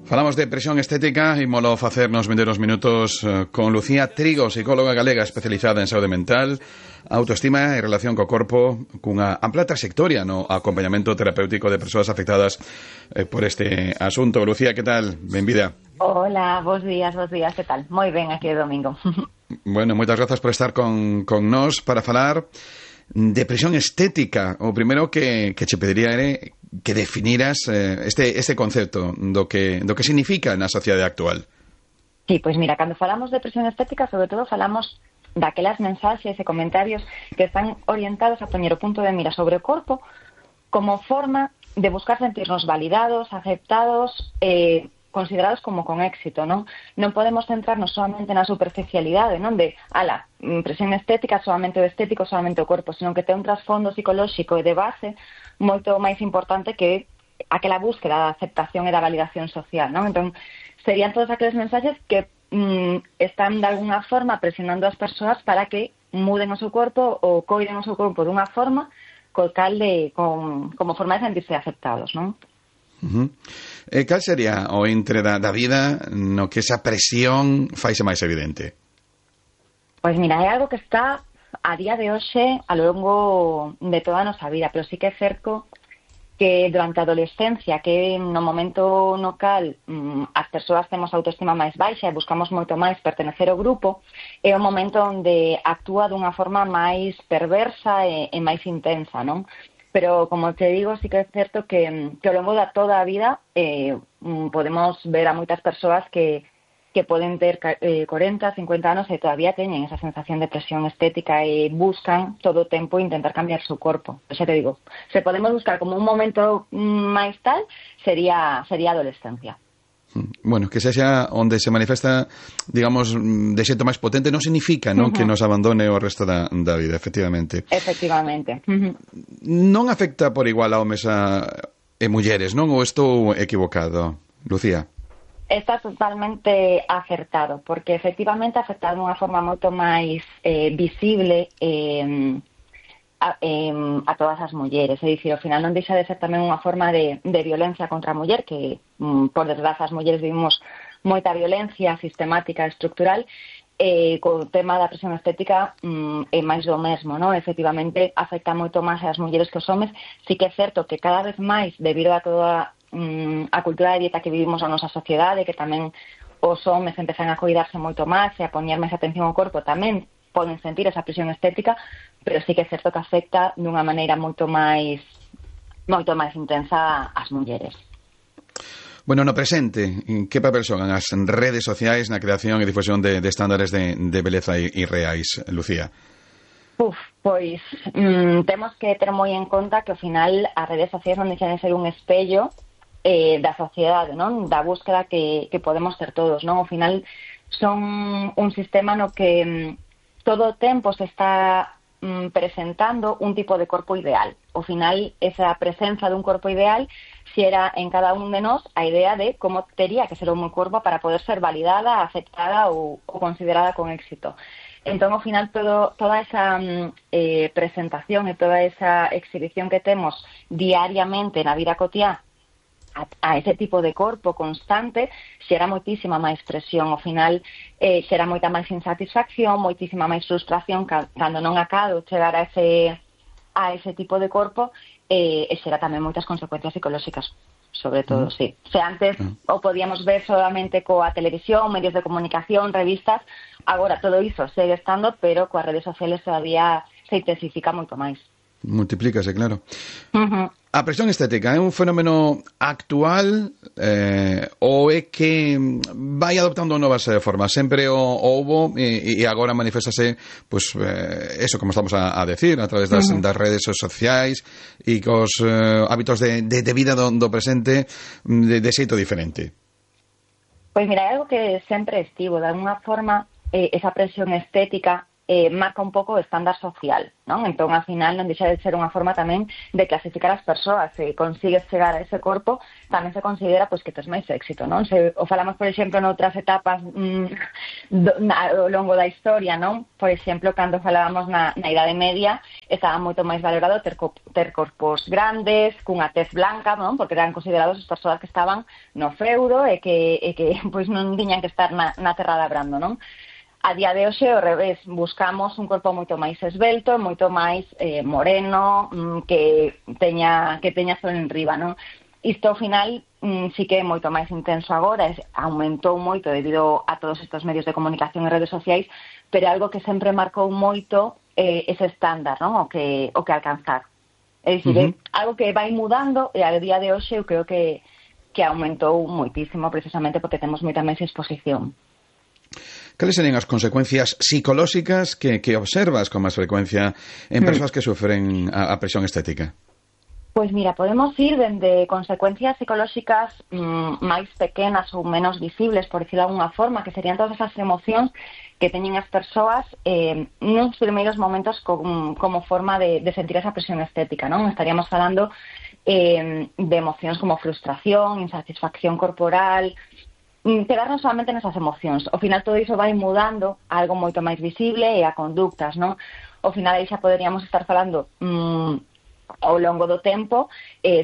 Falamos de presión estética e molo facernos vender uns minutos con Lucía Trigo, psicóloga galega especializada en saúde mental, autoestima e relación co corpo, cunha ampla trayectoria no acompañamento terapéutico de persoas afectadas por este asunto. Lucía, que tal? Benvida. Hola, bons días, que tal? Moi ben aquí de domingo. Bueno, moitas grazas por estar con nós para falar de presión estética. O primeiro que che pediría é que definiras este concepto do que significa na sociedade actual. Sí, pois mira, cando falamos de presión estética, sobre todo falamos daquelas mensaxes e comentarios que están orientados a poñer o punto de mira sobre o corpo como forma de buscar sentirnos validados, aceptados, considerados como con éxito, non? Non podemos centrarnos solamente na superficialidade, non? De, presión estética, solamente o estético, solamente o corpo, senón que ten un trasfondo psicolóxico e de base moito máis importante que aquela búsqueda da aceptación e da validación social, non? Entón, serían todos aqueles mensaxes que están de alguna forma presionando as persoas para que muden o seu corpo ou coiden o seu corpo dunha forma como forma de sentirse aceptados, non? Cal sería o entre da vida no que esa presión faise máis evidente? Pois mira, é algo que está a día de hoxe a lo longo de toda a nosa vida, pero sí que é certo que durante a adolescencia, que no momento no cal as persoas temos autoestima máis baixa e buscamos moito máis pertenecer ao grupo, é o momento onde actúa dunha forma máis perversa e máis intensa, non? Pero, como te digo, sí que é certo que ao longo de toda a vida podemos ver a moitas persoas que poden ter 40, 50 anos e todavía teñen esa sensación de presión estética e buscan todo o tempo intentar cambiar o seu corpo. Xa te digo, se podemos buscar como un momento máis tal, sería a adolescencia. Bueno, que sexa onde se manifesta, digamos, de xeito máis potente, non significa, non, que nos abandone o resto da vida, efectivamente. Efectivamente. Non afecta por igual a homes e mulleres, non? Ou estou equivocado, Lucía? Está totalmente acertado, porque efectivamente afecta de unha forma moito máis visible a todas as mulleres. É dicir, ao final non deixa de ser tamén unha forma de violencia contra a muller, que por desgraza as mulleres vivimos moita violencia sistemática e estructural, co tema da presión estética é máis do mesmo, non? Efectivamente afecta moito máis as mulleres que os homes. Sí que é certo que cada vez máis, debido a toda a cultura de dieta que vivimos na nosa sociedade, que tamén os homes empezan a cuidarse moito máis e a poñer máis atención ao corpo, tamén poden sentir esa presión estética, pero sí que é certo que afecta dunha maneira moito máis intensa ás mulleres. Bueno, no presente, que papel xogan as redes sociais na creación e difusión de estándares de beleza irreais, Lucía? Pois temos que ter moi en conta que ao final as redes sociais non deixan de ser un espello da sociedade, non? Da búsqueda que podemos ter todos, non? Ao final son un sistema no que todo o tempo se está presentando un tipo de corpo ideal. Ao final, esa presenza dun corpo ideal xera en cada un de nós a idea de como tería que ser o meu corpo para poder ser validada, aceptada ou considerada con éxito. Entón, ao final, toda esa presentación e toda esa exhibición que temos diariamente na vida cotiá a ese tipo de corpo constante xera moitísima máis presión. Ao final xera moita máis insatisfacción, moitísima máis frustración cando non acado chegar a ese tipo de corpo, e xera tamén moitas consecuencias psicolóxicas, sobre todo, sí. Se antes o podíamos ver solamente coa televisión, medios de comunicación, revistas, agora todo iso segue estando, pero coas redes sociales todavía se intensifica moito máis. Multiplícase, claro. A presión estética é un fenómeno actual ou é que vai adoptando novas formas? Sempre o houbo e agora manifestase, pues, eso, como estamos a decir, a través das redes sociais e cos hábitos de vida do presente de xeito diferente. Pois mira, é algo que sempre estivo, de alguna forma, esa presión estética marca un pouco o estándar social, non? Entón, ao final, non deixa de ser unha forma tamén de clasificar as persoas. Se consigues chegar a ese corpo, tamén se considera pois que tes máis éxito, non? Se o falamos, por exemplo, noutras etapas ao longo da historia, non? Por exemplo, cando falábamos na Idade Media, estaba moito máis valorado ter corpos grandes, cunha tez blanca, non? Porque eran considerados as persoas que estaban no feudo e que pois non tiñan que estar na terra labrando, non? A día de hoxe, ao revés, buscamos un corpo moito máis esbelto, moito máis moreno, que teña sol en riba, non? Isto, ao final, sí que é moito máis intenso agora, aumentou moito debido a todos estes medios de comunicación e redes sociais, pero algo que sempre marcou moito ese estándar, non? O que alcanzar. É dicir, algo que vai mudando e a día de hoxe eu creo que aumentou moitísimo precisamente porque temos moita máis exposición. Cales serían as consecuencias psicolóxicas que observas con máis frecuencia en persoas que sufren a presión estética? Pois mira, podemos ir dende consecuencias psicolóxicas máis pequenas ou menos visibles, por decirlo de alguna forma, que serían todas esas emocións que teñen as persoas nos primeiros momentos como forma de sentir esa presión estética, non? Estaríamos falando de emocións como frustración, insatisfacción corporal, quedarnos solamente nesas emocións. Ao final todo iso vai mudando a algo moito máis visible e a conductas, non? Ao final aí xa poderíamos estar falando ao longo do tempo